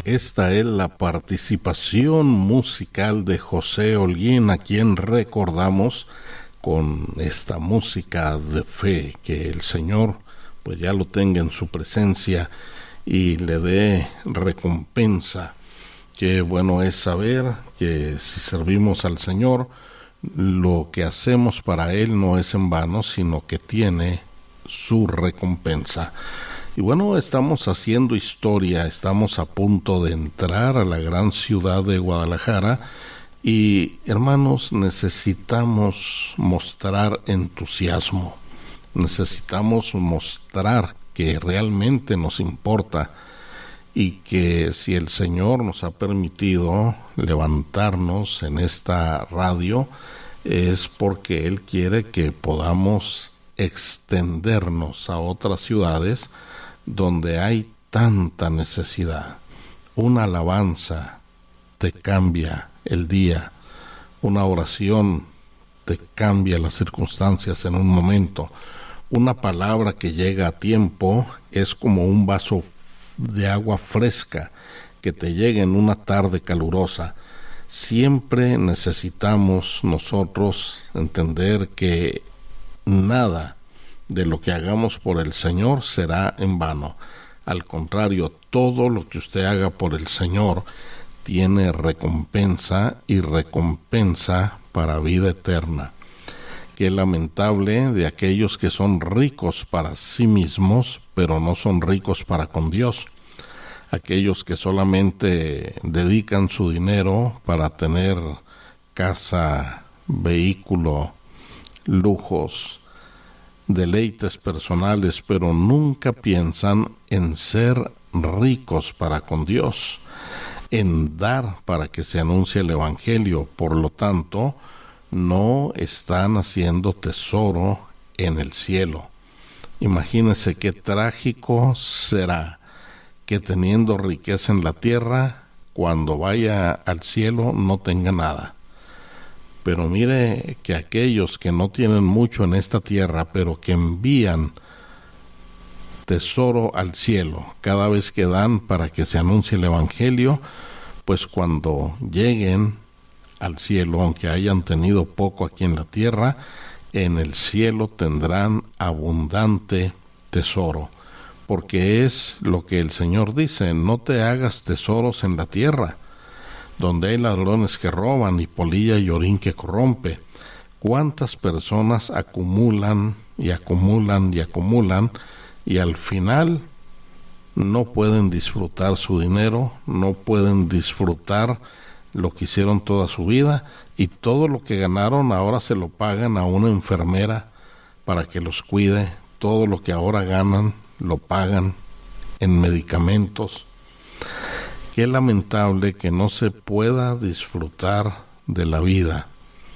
Esta es la participación musical de José Holguín, a quien recordamos con esta música de fe, que el Señor pues ya lo tenga en su presencia y le dé recompensa. Qué bueno es saber que si servimos al Señor, lo que hacemos para Él no es en vano, sino que tiene su recompensa. Y bueno, estamos haciendo historia, estamos a punto de entrar a la gran ciudad de Guadalajara y, hermanos, necesitamos mostrar entusiasmo, necesitamos mostrar que realmente nos importa y que si el Señor nos ha permitido levantarnos en esta radio es porque Él quiere que podamos extendernos a otras ciudades donde hay tanta necesidad. Una alabanza te cambia el día, una oración te cambia las circunstancias en un momento, una palabra que llega a tiempo es como un vaso de agua fresca que te llega en una tarde calurosa. Siempre necesitamos nosotros entender que nada de lo que hagamos por el Señor será en vano. Al contrario, todo lo que usted haga por el Señor tiene recompensa y recompensa para vida eterna. Qué lamentable de aquellos que son ricos para sí mismos, pero no son ricos para con Dios. Aquellos que solamente dedican su dinero para tener casa, vehículo, lujos, deleites personales, pero nunca piensan en ser ricos para con Dios, en dar para que se anuncie el Evangelio. Por lo tanto, no están haciendo tesoro en el cielo. Imagínense qué trágico será que teniendo riqueza en la tierra, cuando vaya al cielo no tenga nada. Pero mire que aquellos que no tienen mucho en esta tierra, pero que envían tesoro al cielo cada vez que dan para que se anuncie el Evangelio, pues cuando lleguen al cielo, aunque hayan tenido poco aquí en la tierra, en el cielo tendrán abundante tesoro, porque es lo que el Señor dice: no te hagas tesoros en la tierra, donde hay ladrones que roban y polilla y orín que corrompe. ¿Cuántas personas acumulan y acumulan y acumulan y al final no pueden disfrutar su dinero, no pueden disfrutar lo que hicieron toda su vida, y todo lo que ganaron ahora se lo pagan a una enfermera para que los cuide? Todo lo que ahora ganan lo pagan en medicamentos. Qué lamentable que no se pueda disfrutar de la vida,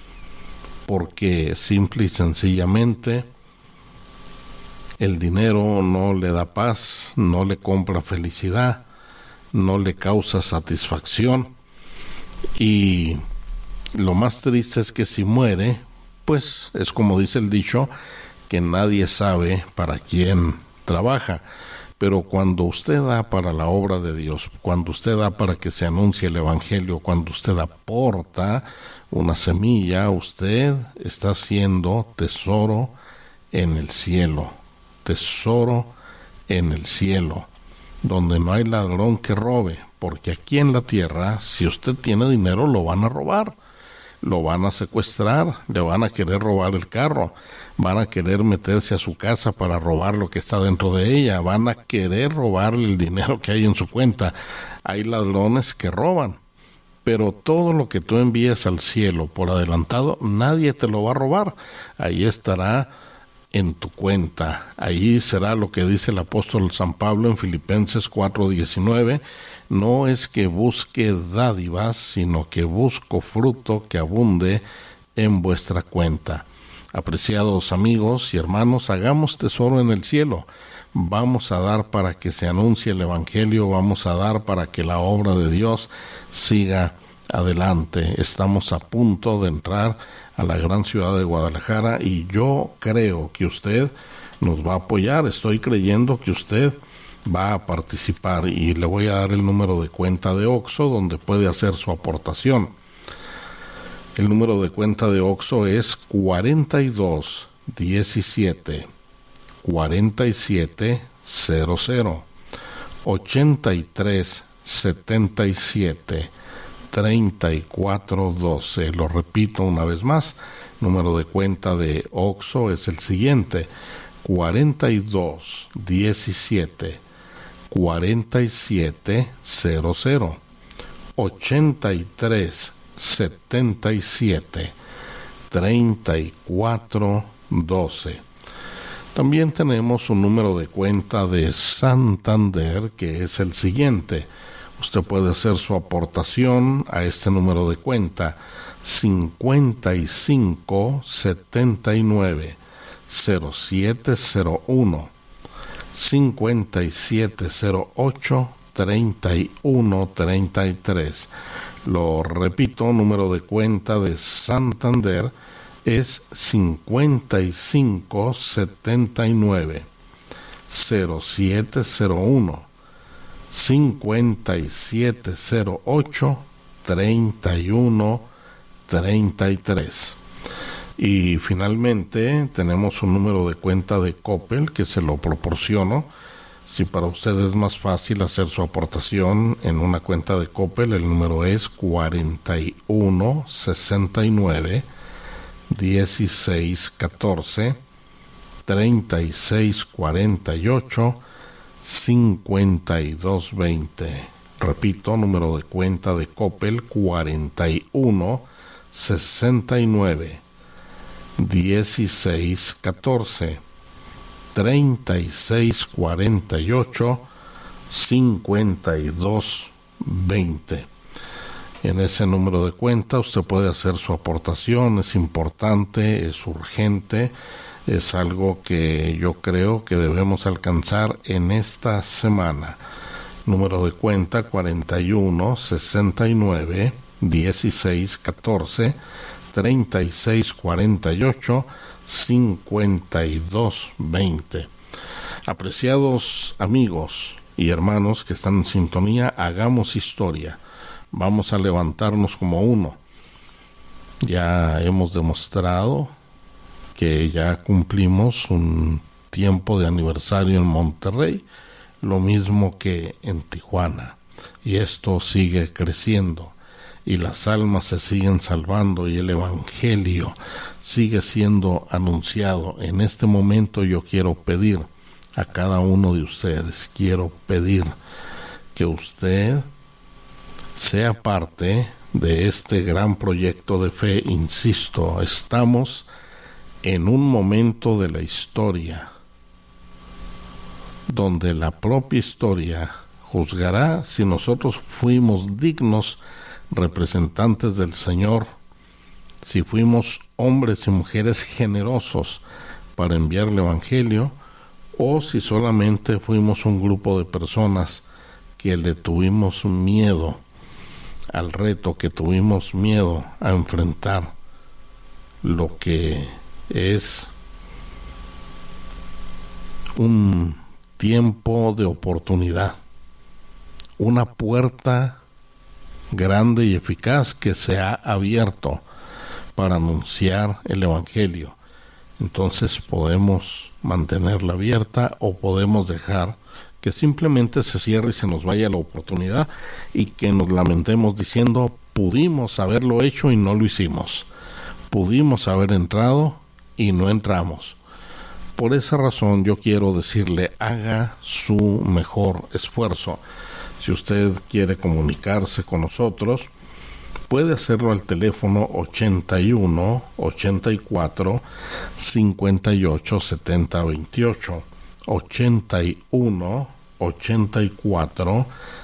porque simple y sencillamente el dinero no le da paz, no le compra felicidad, no le causa satisfacción, y lo más triste es que si muere, pues es como dice el dicho, que nadie sabe para quién trabaja. Pero cuando usted da para la obra de Dios, cuando usted da para que se anuncie el Evangelio, cuando usted aporta una semilla, usted está haciendo tesoro en el cielo, tesoro en el cielo, donde no hay ladrón que robe, porque aquí en la tierra, si usted tiene dinero, lo van a robar, lo van a secuestrar, le van a querer robar el carro, van a querer meterse a su casa para robar lo que está dentro de ella, van a querer robarle el dinero que hay en su cuenta. Hay ladrones que roban, pero todo lo que tú envíes al cielo por adelantado, nadie te lo va a robar. Ahí estará en tu cuenta. Ahí será lo que dice el apóstol San Pablo en Filipenses 4:19: no es que busque dádivas, sino que busco fruto que abunde en vuestra cuenta. Apreciados amigos y hermanos, hagamos tesoro en el cielo. Vamos a dar para que se anuncie el Evangelio, vamos a dar para que la obra de Dios siga adelante. Estamos a punto de entrar a la gran ciudad de Guadalajara y yo creo que usted nos va a apoyar. Estoy creyendo que usted va a participar, y le voy a dar el número de cuenta de OXXO donde puede hacer su aportación. El número de cuenta de OXXO es 42 17 47 00 83 77 34 12. Lo repito una vez más, número de cuenta de OXXO es el siguiente: 42 17 47 00 83 77 34 12. También tenemos un número de cuenta de Santander, que es el siguiente. Usted puede hacer su aportación a este número de cuenta: 55 79 0701 5708 31 33. Lo repito, número de cuenta de Santander es 55 79 0701 5708 31 33. Y finalmente tenemos un número de cuenta de Coppel que se lo proporciono. Si para usted es más fácil hacer su aportación en una cuenta de Coppel, el número es 41 69 16 14 36 48 52 20. Repito, número de cuenta de Coppel: 41 69 16 14 36 48 52 20. En ese número de cuenta usted puede hacer su aportación. Es importante, es urgente, es algo que yo creo que debemos alcanzar en esta semana. Número de cuenta: 41 69 16 14 36 48 52 20. Apreciados amigos y hermanos que están en sintonía, hagamos historia. Vamos a levantarnos como uno. Ya hemos demostrado que ya cumplimos un tiempo de aniversario en Monterrey, lo mismo que en Tijuana, y esto sigue creciendo, y las almas se siguen salvando, y el evangelio sigue siendo anunciado. En este momento yo quiero pedir a cada uno de ustedes, quiero pedir que usted sea parte de este gran proyecto de fe. Insisto, estamos en un momento de la historia donde la propia historia juzgará si nosotros fuimos dignos representantes del Señor, si fuimos hombres y mujeres generosos para enviar el evangelio, o si solamente fuimos un grupo de personas que le tuvimos miedo al reto, que tuvimos miedo a enfrentar lo que es un tiempo de oportunidad, una puerta grande y eficaz que se ha abierto para anunciar el evangelio. Entonces podemos mantenerla abierta o podemos dejar que simplemente se cierre y se nos vaya la oportunidad, y que nos lamentemos diciendo: pudimos haberlo hecho y no lo hicimos, pudimos haber entrado y no entramos. Por esa razón yo quiero decirle: haga su mejor esfuerzo. Si usted quiere comunicarse con nosotros, puede hacerlo al teléfono 81 84 58 70 28. 81 84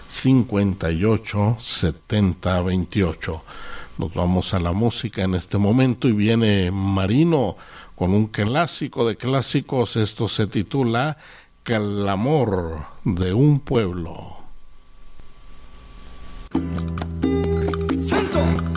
58 70 28. Nos vamos a la música en este momento y viene Marino con un clásico de clásicos. Esto se titula Clamor de un pueblo. ¡Santo!